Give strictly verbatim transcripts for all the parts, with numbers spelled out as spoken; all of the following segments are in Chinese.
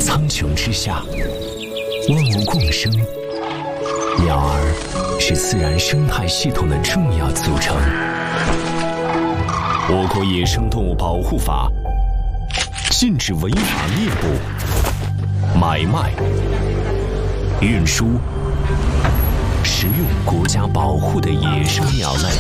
苍穹之下，万物共生，鸟儿是自然生态系统的重要组成。我国野生动物保护法禁止违法猎捕、买卖、运输、食用国家保护的野生鸟类。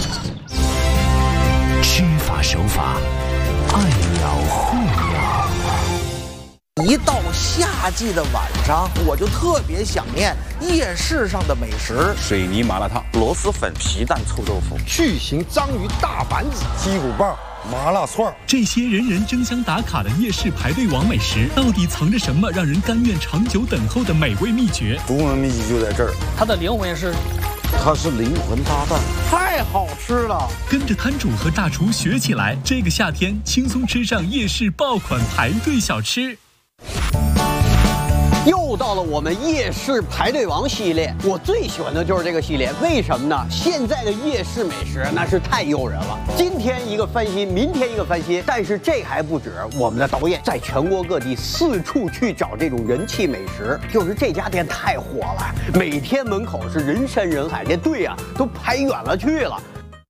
知法守法，爱鸟护鸟。 一到夏季的晚上，我就特别想念夜市上的美食： 水泥麻辣烫、 螺蛳粉、皮蛋臭豆腐、 巨型章鱼大板子、鸡骨棒、麻辣串。 这些人人争相打卡的夜市排队王美食，到底藏着什么让人甘愿长久等候的美味秘诀？ 独门秘籍就在这儿， 它的灵魂是。 它是灵魂搭档， 太好吃了！ 跟着摊主和大厨学起来，这个夏天轻松吃上夜市爆款排队小吃。 又到了我们夜市排队王系列，我最喜欢的就是这个系列，为什么呢？现在的夜市美食那是太诱人了，今天一个翻新，明天一个翻新，但是这还不止，我们的导演在全国各地四处去找这种人气美食，就是这家店太火了，每天门口是人山人海，这队啊都排远了去了。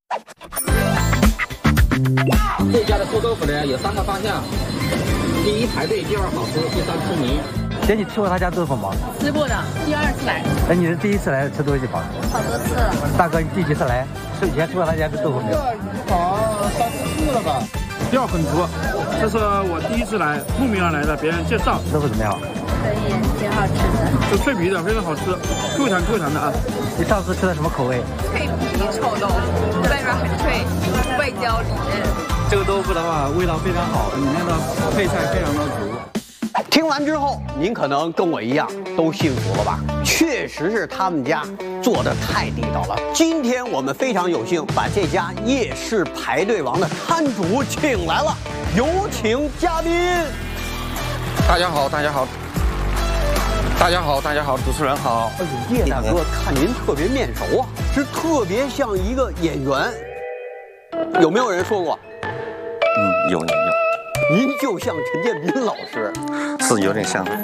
这家的臭豆腐呢有三个方向，第一排队，第二好吃，第三出名。 姐，你吃过他家豆腐吗？ 吃过的，第二次来。 哎，你是第一次来吃东西吧？ 好多次了。 大哥，你第几次来？是以前吃过他家的豆腐没有？ 好三四次了吧。料很足，这是我第一次来，慕名而来的，别人介绍。 豆腐怎么样？ 可以，挺好吃的。 是脆皮的，非常好吃，Q弹 Q弹的啊。 你上次吃的什么口味？ 脆皮臭豆腐，外面很脆，外焦里嫩。 这个豆腐的话，味道非常好，里面的配菜非常的足。 听完之后，您可能跟我一样都幸福了吧？确实是他们家做的太地道了。今天我们非常有幸把这家夜市排队王的摊主请来了，有请嘉宾。 大家好，大家好，大家好，大家好，主持人好。 哎呦，叶大哥，看您特别面熟啊，是特别像一个演员。有没有人说过？ 嗯，有有有。 您就像陈建斌老师， 是有点像。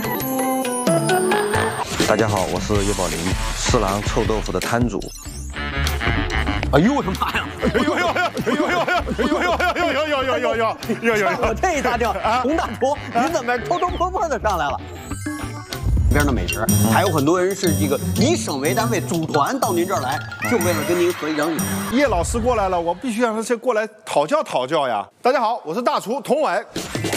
大家好，我是叶宝林，四郎臭豆腐的摊主。 哎呦我的妈呀！ 哎呦呦呦哎呦呦呦哎呦呦呦呦呦呦呦呦呦！ 我这一大跳，洪大厨，您怎么偷偷摸摸的上来了？边的美食，还有很多人是这个以省为单位组团到您这儿来，就为了跟您合一张影。 叶老师过来了，我必须让他先过来讨教讨教呀！大家好，我是大厨童伟。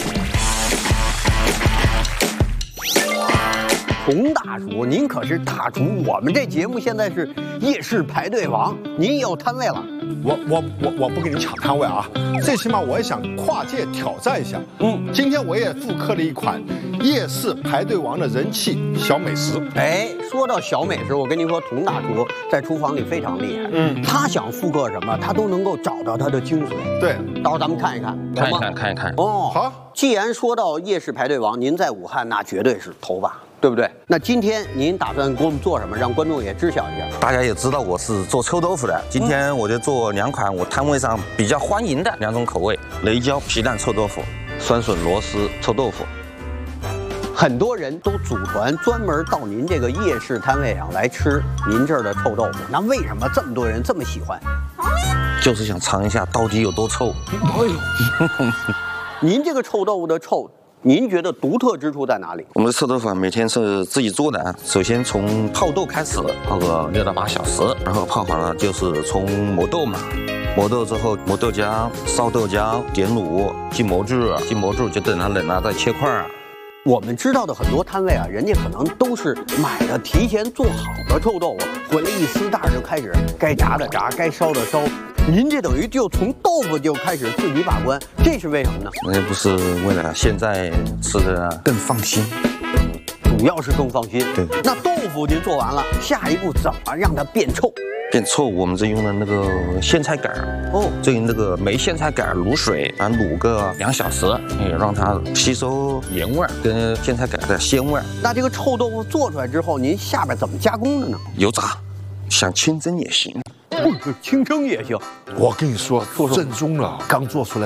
洪大厨，您可是大厨，我们这节目现在是夜市排队王，您也有摊位了。 我我我我不跟你抢摊位啊！最起码我也想跨界挑战一下。 嗯， 今天我也复刻了一款夜市排队王的人气小美食。 哎，说到小美食，我跟您说，童大厨在厨房里非常厉害。嗯，他想复刻什么，他都能够找到他的精髓。 对， 到时候咱们看一看， 看一看，看一看。 哦， 好。 既然说到夜市排队王，您在武汉那绝对是头把。对不对？那今天您打算给我们做什么，让观众也知晓一下？ 大家也知道我是做臭豆腐的，今天我就做两款我摊位上比较欢迎的两种口味：雷椒皮蛋臭豆腐、酸笋螺丝臭豆腐。 很多人都组团专门到您这个夜市摊位上来吃您这儿的臭豆腐，那为什么这么多人这么喜欢？ 就是想尝一下到底有多臭。哎呦， 您这个臭豆腐的臭。您觉得独特之处在哪里？ 我们的臭豆腐每天是自己做的，首先从泡豆开始，泡个六到八小时，然后泡好了就是从磨豆嘛，磨豆之后磨豆浆、烧豆浆、点卤、进模具，进模具就等它冷了再切块。 我们知道的很多摊位啊，人家可能都是买的提前做好的臭豆腐，回来一撕袋就开始该炸的炸，该烧的烧。您这等于就从豆腐就开始自己把关，这是为什么呢？ 那不是为了现在吃的更放心， 主要是更放心。 对， 那豆腐您做完了，下一步怎么让它变臭？ 变臭，我们这用的那个苋菜杆哦，这个那个梅苋菜杆卤水，啊卤个两小时，也让它吸收盐味儿跟苋菜杆的鲜味儿。 那这个臭豆腐做出来之后，您下边怎么加工的呢？ 油炸，想清蒸也行。 清蒸也行。 我跟你说，正宗了，刚做出来